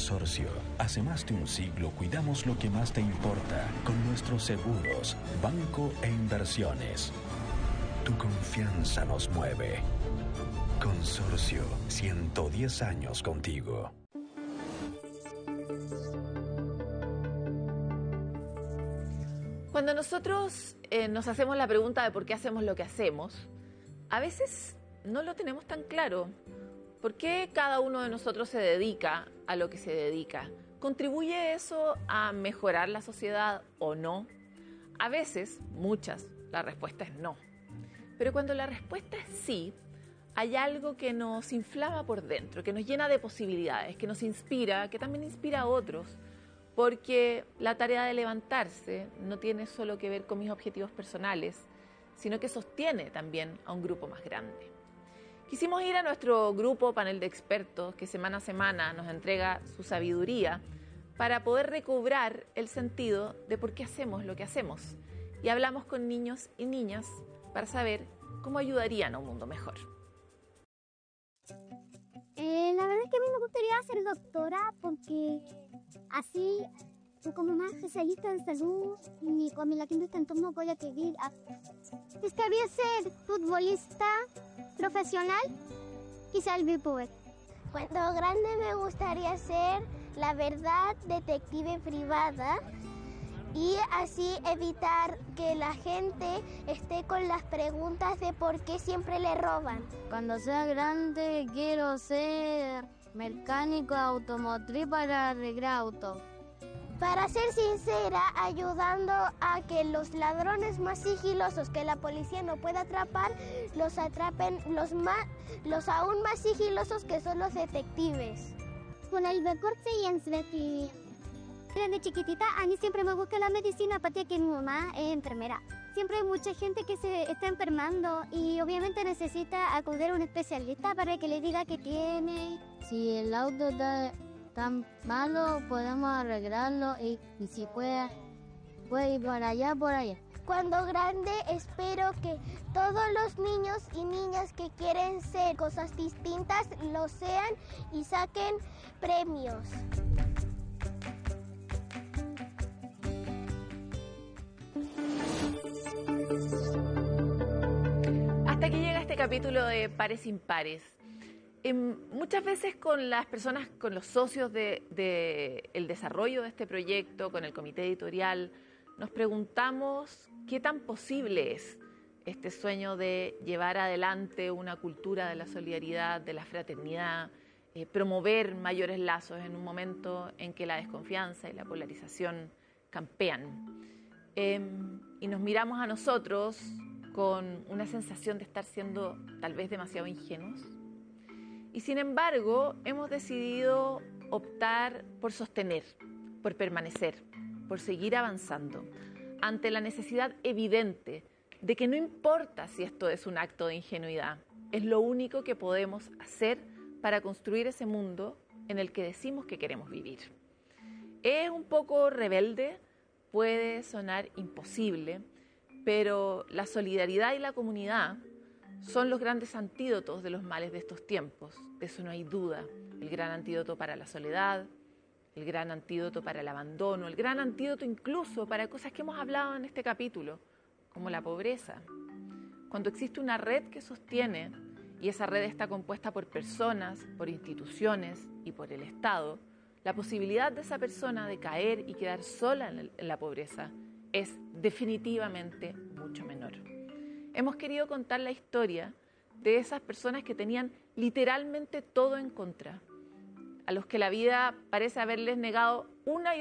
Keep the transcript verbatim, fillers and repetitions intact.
Consorcio, hace más de un siglo cuidamos lo que más te importa con nuestros seguros, banco e inversiones. Tu confianza nos mueve. Consorcio, ciento diez años contigo. Cuando nosotros eh, nos hacemos la pregunta de por qué hacemos lo que hacemos, a veces no lo tenemos tan claro. ¿Por qué cada uno de nosotros se dedica a lo que se dedica? ¿Contribuye eso a mejorar la sociedad o no? A veces, muchas, la respuesta es no. Pero cuando la respuesta es sí, hay algo que nos inflama por dentro, que nos llena de posibilidades, que nos inspira, que también inspira a otros. Porque la tarea de levantarse no tiene solo que ver con mis objetivos personales, sino que sostiene también a un grupo más grande. Quisimos ir a nuestro grupo panel de expertos que semana a semana nos entrega su sabiduría para poder recobrar el sentido de por qué hacemos lo que hacemos. Y hablamos con niños y niñas para saber cómo ayudarían a un mundo mejor. Eh, la verdad es que a mí me gustaría ser doctora porque así, como más especialista en salud y con la que en este entorno voy a vivir. Me gustaría ser futbolista profesional, quizá el B-Power. Cuando grande me gustaría ser, la verdad, detective privada y así evitar que la gente esté con las preguntas de por qué siempre le roban. Cuando sea grande quiero ser mecánico automotriz para arreglar autos. Para ser sincera, ayudando a que los ladrones más sigilosos que la policía no pueda atrapar, los atrapen los, más, los aún más sigilosos que son los detectives. Con el deporte y en Sveti. Desde chiquitita a mí siempre me gusta la medicina, aparte que mi mamá es enfermera. Siempre hay mucha gente que se está enfermando y obviamente necesita acudir a un especialista para que le diga qué tiene. Si el auto está tan malo, podemos arreglarlo y, y si puede, puede ir por allá, por allá. Cuando grande espero que todos los niños y niñas que quieren ser cosas distintas lo sean y saquen premios. Hasta aquí llega este capítulo de Pares Impares. Eh, muchas veces con las personas, con los socios del de, de desarrollo de este proyecto, con el comité editorial, nos preguntamos qué tan posible es este sueño de llevar adelante una cultura de la solidaridad, de la fraternidad, eh, promover mayores lazos en un momento en que la desconfianza y la polarización campean. Eh, y nos miramos a nosotros con una sensación de estar siendo tal vez demasiado ingenuos. Y sin embargo, hemos decidido optar por sostener, por permanecer, por seguir avanzando, ante la necesidad evidente de que no importa si esto es un acto de ingenuidad, es lo único que podemos hacer para construir ese mundo en el que decimos que queremos vivir. Es un poco rebelde, puede sonar imposible, pero la solidaridad y la comunidad son los grandes antídotos de los males de estos tiempos, de eso no hay duda. El gran antídoto para la soledad, el gran antídoto para el abandono, el gran antídoto incluso para cosas que hemos hablado en este capítulo, como la pobreza. Cuando existe una red que sostiene, y esa red está compuesta por personas, por instituciones y por el Estado, la posibilidad de esa persona de caer y quedar sola en, el, en la pobreza es definitivamente mucho menor. Hemos querido contar la historia de esas personas que tenían literalmente todo en contra, a los que la vida parece haberles negado una y